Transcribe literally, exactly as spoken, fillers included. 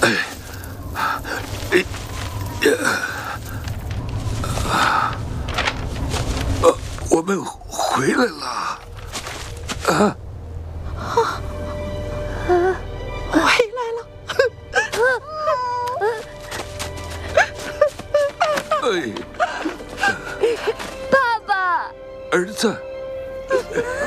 哎，哎，啊，呃，我们回来了。啊， 啊，回来了。 哎， 爸爸， 儿子。